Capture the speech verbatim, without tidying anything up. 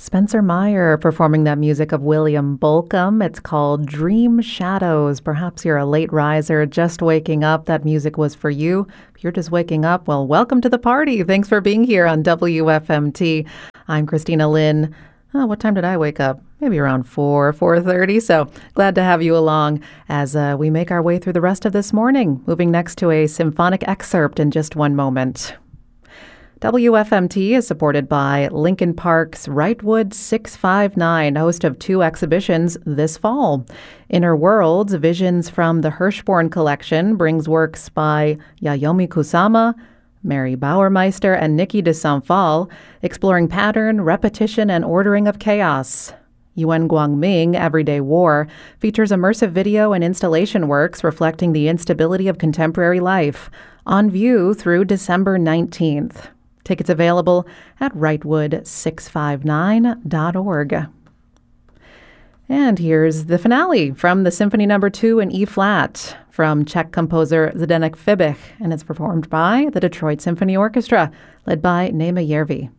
Spencer Meyer performing that music of William Bolcom. It's called Dream Shadows. Perhaps you're a late riser, just waking up. That music was for you. If you're just waking up, well, welcome to the party. Thanks for being here on W F M T. I'm Christina Lynn. Oh, what time did I wake up? Maybe around four, four thirty. So glad to have you along as uh, we make our way through the rest of this morning. Moving next to a symphonic excerpt in just one moment. W F M T is supported by Lincoln Park's Wrightwood six five nine, host of two exhibitions this fall. Inner Worlds, Visions from the Hirschborn Collection, brings works by Yayoi Kusama, Mary Bauermeister, and Nikki de Saint-Phal, exploring pattern, repetition, and ordering of chaos. Yuen Guangming, Everyday War, features immersive video and installation works reflecting the instability of contemporary life, on view through December nineteenth. Tickets available at wrightwood six five nine dot org. And here's the finale from the Symphony Number two in E-flat from Czech composer Zdeněk Fibich, and it's performed by the Detroit Symphony Orchestra, led by Nema Järvi.